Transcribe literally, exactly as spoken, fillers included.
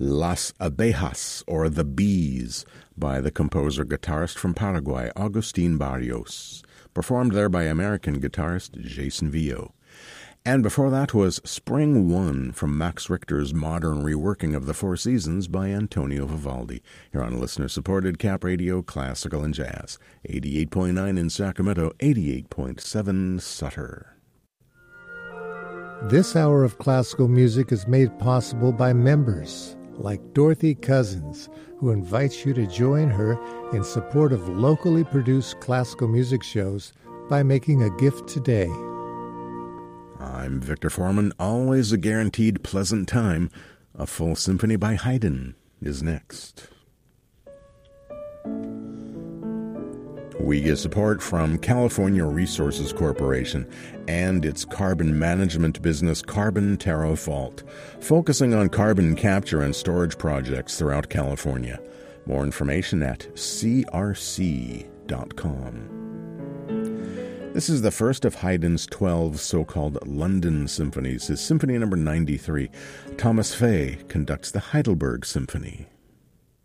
Las Abejas, or The Bees, by the composer-guitarist from Paraguay, Agustin Barrios, performed there by American guitarist Jason Vio. And before that was Spring One from Max Richter's modern reworking of The Four Seasons by Antonio Vivaldi, here on listener-supported Cap Radio Classical and Jazz, eighty-eight point nine in Sacramento, eighty-eight point seven Sutter. This hour of classical music is made possible by members like Dorothy Cousins, who invites you to join her in support of locally produced classical music shows by making a gift today. I'm Victor Foreman. Always a guaranteed pleasant time. A full symphony by Haydn is next. We get support from California Resources Corporation and its carbon management business Carbon TerraVault, focusing on carbon capture and storage projects throughout California. More information at c r c dot com. This is the first of Haydn's twelve so-called London symphonies, his Symphony number ninety-three. Thomas Fay conducts the Heidelberg Symphony.